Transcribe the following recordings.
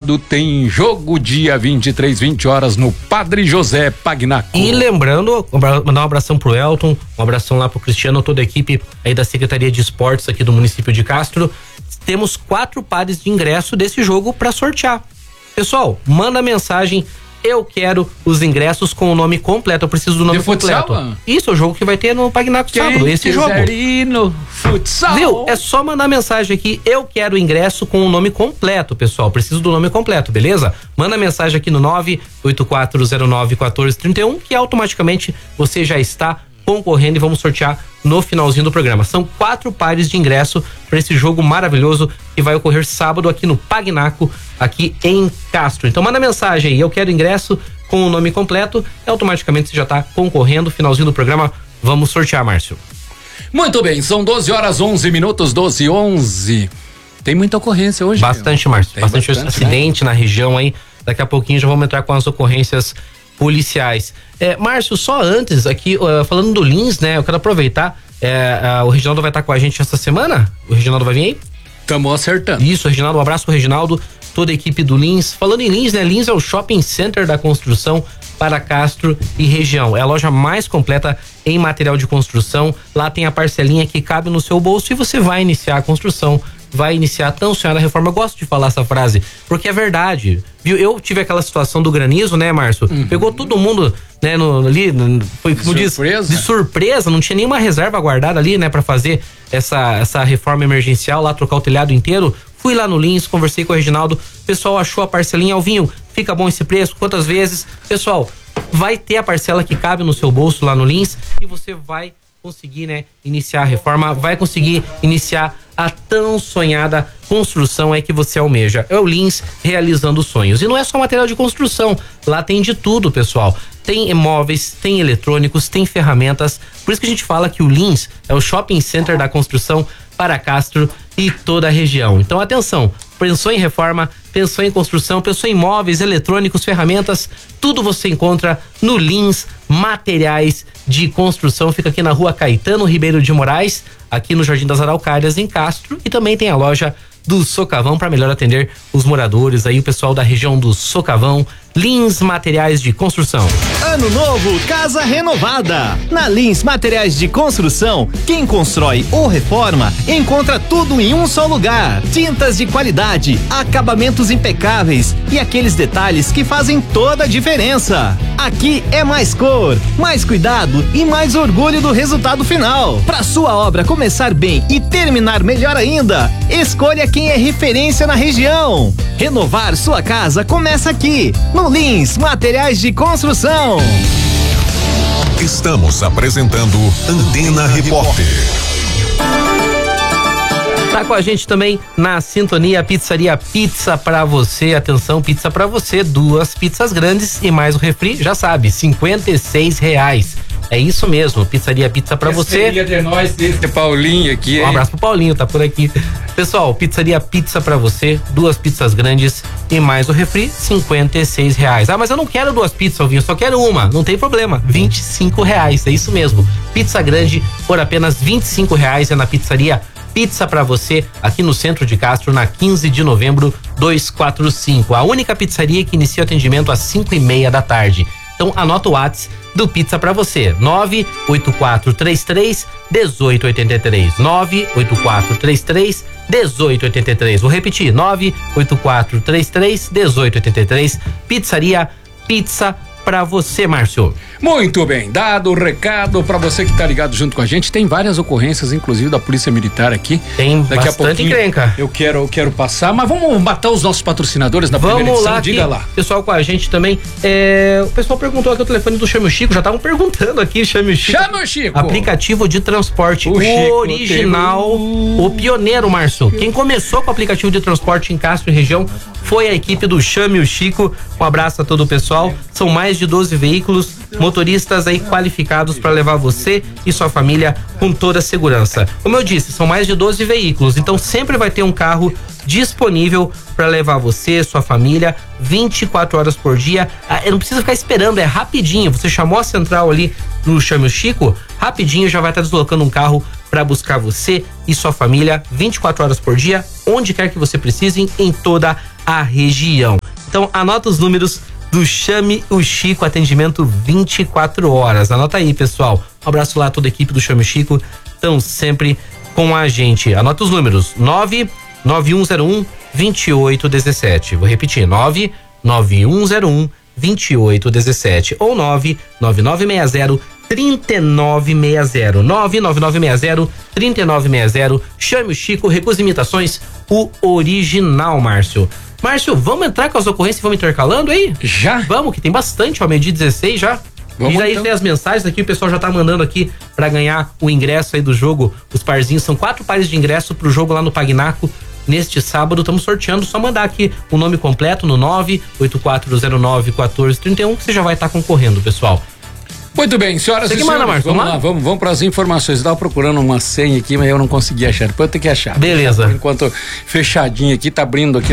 sábado tem jogo dia 23, 20 horas no Padre José Pagnaco. E lembrando, mandar um abração pro Elton, um abração lá pro Cristiano, toda a equipe aí da Secretaria de Esportes aqui do município de Castro. Temos 4 pares de ingresso desse jogo para sortear. Pessoal, manda mensagem. Eu quero os ingressos com o nome completo. Eu preciso do nome completo. Futsal? Isso é o jogo que vai ter no Pagnaco sábado. Esse jogo. Ir no futsal. Viu? É só mandar mensagem aqui. Eu quero o ingresso com o nome completo, pessoal. Preciso do nome completo, beleza? Manda mensagem aqui no 984091431 que automaticamente você já está concorrendo e vamos sortear no finalzinho do programa. São 4 pares de ingresso para esse jogo maravilhoso que vai ocorrer sábado aqui no Pagnaco, aqui em Castro. Então manda mensagem aí, eu quero ingresso com o nome completo e automaticamente você já está concorrendo. Finalzinho do programa, vamos sortear, Márcio. Muito bem, são 12 horas 11 minutos, 12:11. Tem muita ocorrência hoje. Bastante, Márcio. Bastante acidente, né? Na região aí. Daqui a pouquinho já vamos entrar com as ocorrências policiais. Márcio, só antes aqui, falando do Lins, né? Eu quero aproveitar, o Reginaldo vai estar com a gente essa semana? O Reginaldo vai vir aí? Estamos acertando. Isso, Reginaldo, um abraço pro Reginaldo, toda a equipe do Lins. Falando em Lins, né? Lins é o shopping center da construção para Castro e região. É a loja mais completa em material de construção. Lá tem a parcelinha que cabe no seu bolso e você vai iniciar a construção, vai iniciar a tão sonhada reforma. Eu gosto de falar essa frase, porque é verdade, viu? Eu tive aquela situação do granizo, né, Márcio? Pegou todo mundo, né, foi como diz, de surpresa, não tinha nenhuma reserva guardada ali, né, pra fazer essa reforma emergencial lá, trocar o telhado inteiro. Fui lá no Lins, conversei com o Reginaldo, o pessoal achou a parcelinha. Alvinho, fica bom esse preço? Quantas vezes? Pessoal, vai ter a parcela que cabe no seu bolso lá no Lins e você vai conseguir, né, iniciar a reforma, vai conseguir iniciar a tão sonhada construção que você almeja. É o Lins realizando sonhos. E não é só material de construção, lá tem de tudo, pessoal. Tem imóveis, tem eletrônicos, tem ferramentas. Por isso que a gente fala que o Lins é o shopping center da construção para Castro e toda a região. Então atenção, pensou em reforma, pensou em construção, pensou em móveis, eletrônicos, ferramentas, tudo você encontra no Lins Materiais de Construção. Fica aqui na rua Caetano Ribeiro de Moraes, aqui no Jardim das Araucárias, em Castro, e também tem a loja do Socavão para melhor atender os moradores aí, o pessoal da região do Socavão. Lins Materiais de Construção. Ano novo, casa renovada. Na Lins Materiais de Construção, quem constrói ou reforma encontra tudo em um só lugar. Tintas de qualidade, acabamentos impecáveis e aqueles detalhes que fazem toda a diferença. Aqui é mais cor, mais cuidado e mais orgulho do resultado final. Para sua obra começar bem e terminar melhor ainda, escolha quem é referência na região. Renovar sua casa começa aqui, no Lins Materiais de Construção. Estamos apresentando Antena Repórter. Tá com a gente também na sintonia Pizzaria Pizza pra você. Atenção, pizza pra você, 2 pizzas grandes e mais o refri, já sabe, R$56. É isso mesmo, Pizzaria Pizza pra você. De nós, esse Paulinho aqui. Um abraço pro Paulinho, tá por aqui. Pessoal, Pizzaria Pizza pra você, 2 pizzas grandes e mais o refri, R$56. Ah, mas eu não quero 2 pizzas, Alvinho, só quero uma. Não tem problema, R$25. É isso mesmo. Pizza grande por apenas R$25 é na Pizzaria Pizza pra você, aqui no centro de Castro, na 15 de novembro, 245. A única pizzaria que inicia o atendimento às 5:30 da tarde. Então anota o WhatsApp do Pizza pra você, 98433-1883, 98433-1883. Vou repetir, 98433-1883, Pizzaria Pizza pra você, Márcio. Muito bem, dado o recado pra você que tá ligado junto com a gente, tem várias ocorrências, inclusive da Polícia Militar aqui. Tem daqui bastante a pouquinho encrenca. Eu quero passar, mas vamos matar os nossos patrocinadores na primeira edição, lá, diga lá. Pessoal com a gente também, o pessoal perguntou aqui o telefone do Chame o Chico, já estavam perguntando aqui, Chame o Chico. Chame o Chico! Aplicativo de transporte, o Chico original, o pioneiro, Márcio. Quem começou com o aplicativo de transporte em Castro e região foi a equipe do Chame o Chico. Um abraço a todo o pessoal. São mais de 12 veículos, motoristas aí qualificados para levar você e sua família com toda a segurança. Como eu disse, são mais de 12 veículos, então sempre vai ter um carro disponível para levar você, sua família, 24 horas por dia. Não precisa ficar esperando, é rapidinho. Você chamou a central ali do Chame o Chico, rapidinho já vai estar deslocando um carro para buscar você e sua família 24 horas por dia, onde quer que você precise, em toda a região. Então anota os números do Chame o Chico, atendimento 24 horas. Anota aí, pessoal. Um abraço lá a toda a equipe do Chame o Chico, estão sempre com a gente. Anota os números: 99101-2817. Vou repetir: 99101-2817 ou 99960-3960. 99960-3960. Chame o Chico, Recuse Imitações, o original, Márcio. Márcio, vamos entrar com as ocorrências e vamos intercalando aí? Já? Vamos, que tem bastante, ó, meio-dia 16 já. Vamos, e aí então. tem as mensagens aqui, o pessoal já tá mandando aqui pra ganhar o ingresso aí do jogo, os parzinhos, são 4 pares de ingresso pro jogo lá no Pagnaco. Neste sábado, estamos sorteando, só mandar aqui o nome completo no 984091431 que você já vai estar concorrendo, pessoal. Muito bem, senhoras e senhores, Marcos, vamos lá, vamos para as informações. Eu estava procurando uma senha aqui, mas eu não consegui achar. Depois eu tenho que achar. Beleza. Por enquanto, fechadinho aqui, tá abrindo aqui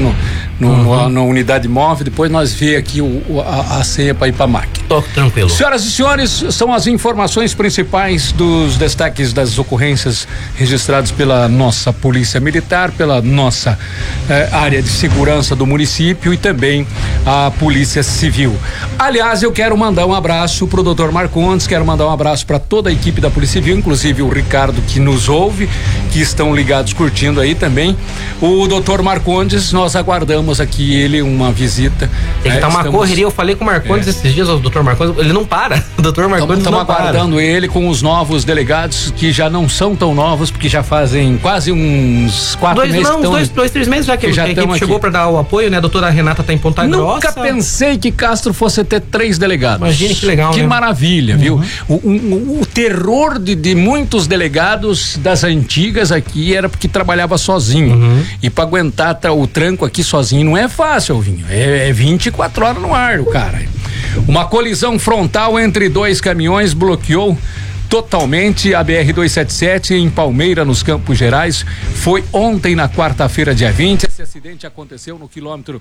na unidade móvel. Depois nós vê aqui a senha para ir para a máquina. Toque tranquilo. Senhoras e senhores, são as informações principais dos destaques das ocorrências registradas pela nossa Polícia Militar, pela nossa área de segurança do município e também a Polícia Civil. Aliás, eu quero mandar um abraço pro Dr. Marcondes, quero mandar um abraço para toda a equipe da Polícia Civil, inclusive o Ricardo que nos ouve, que estão ligados curtindo aí também. O Dr. Marcondes, nós aguardamos aqui ele uma visita. Tem que estar uma correria, eu falei com o Marcondes esses dias, o Dr. Marcondes, ele não para. O Dr. Marcondes Estamos não para. aguardando ele com os novos delegados, que já não são tão novos, porque já fazem quase uns 4 meses. Dois, 3 meses já que a equipe chegou para dar o apoio, né? A doutora Renata tá em Ponta Grossa. Nunca pensei que Castro fosse ter 3 delegados. Imagine que legal, que né? Maravilha, viu? O terror de muitos delegados das antigas aqui era porque trabalhava sozinho. E para aguentar o tranco aqui sozinho não é fácil, Alvinho. É 24 horas no ar, o cara. Uma colisão frontal entre 2 caminhões bloqueou totalmente a BR-277 em Palmeira, nos Campos Gerais. Foi ontem, na quarta-feira, dia 20. Esse acidente aconteceu no quilômetro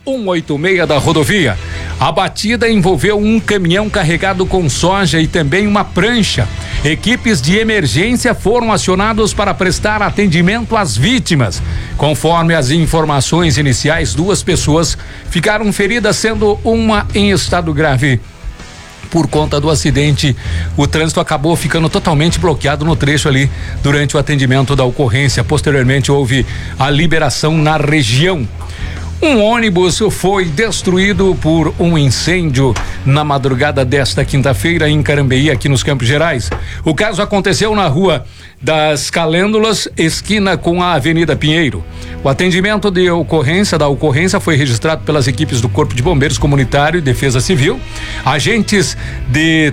186 da rodovia. A batida envolveu um caminhão carregado com soja e também uma prancha. Equipes de emergência foram acionados para prestar atendimento às vítimas. Conforme as informações iniciais, 2 pessoas ficaram feridas, sendo uma em estado grave. Por conta do acidente, o trânsito acabou ficando totalmente bloqueado no trecho ali durante o atendimento da ocorrência. Posteriormente, houve a liberação na região. Um ônibus foi destruído por um incêndio na madrugada desta quinta-feira em Carambeí, aqui nos Campos Gerais. O caso aconteceu na Rua das Calêndulas, esquina com a Avenida Pinheiro. O atendimento da ocorrência foi registrado pelas equipes do Corpo de Bombeiros Comunitário e Defesa Civil. Agentes de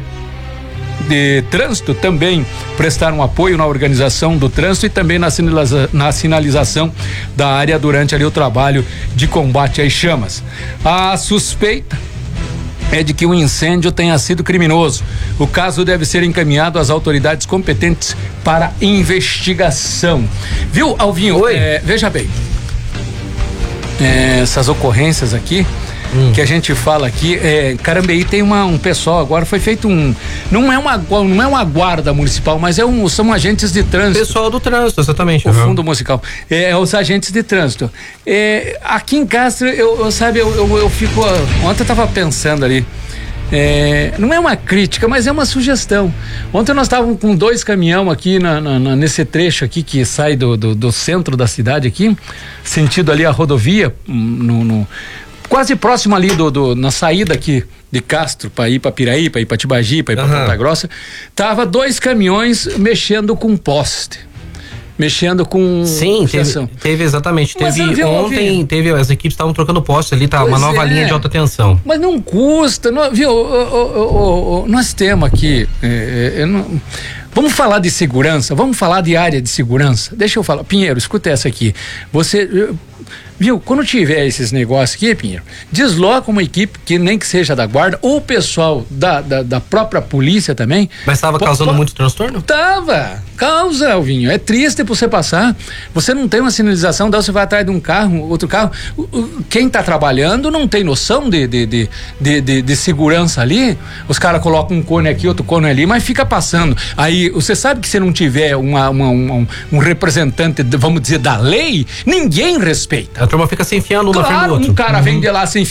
trânsito também prestaram apoio na organização do trânsito e também na sinalização da área durante ali o trabalho de combate às chamas. A suspeita é de que o incêndio tenha sido criminoso. O caso deve ser encaminhado às autoridades competentes para investigação. Viu, Alvinho? Oi. Veja bem, essas ocorrências aqui que a gente fala aqui, Carambeí tem um pessoal agora, foi feito não é uma guarda municipal, mas são agentes de trânsito. Pessoal do trânsito, exatamente. O fundo musical. Os agentes de trânsito. Aqui em Castro, eu fico, ontem eu tava pensando ali, não é uma crítica, mas é uma sugestão. Ontem nós estávamos com 2 caminhão aqui nesse trecho aqui que sai do centro da cidade aqui, sentido ali a rodovia, quase próximo ali na saída aqui de Castro, para ir para Piraí, para ir para Tibagi, para ir para Ponta Grossa. Tava 2 caminhões mexendo com poste. Mexendo com. Sim, teve exatamente. Mas teve ontem, as equipes estavam trocando poste ali, tá? Uma nova linha de alta tensão. Mas não custa, viu? Nós temos aqui. Vamos falar de segurança, vamos falar de área de segurança. Deixa eu falar. Pinheiro, escuta essa aqui. Você. Viu, quando tiver esses negócios aqui, Pinheiro, desloca uma equipe que nem que seja da guarda, ou o pessoal da própria polícia também. Mas estava causando muito transtorno? Causa, Alvinho, é triste pra você passar, você não tem uma sinalização, daí você vai atrás de um carro, outro carro, quem tá trabalhando não tem noção de segurança ali, os caras colocam um cone aqui, outro cone ali, mas fica passando, aí você sabe que se não tiver um representante, vamos dizer, da lei, ninguém respeita. A turma fica se enfiando um na frente do outro. Um cara vem de lá se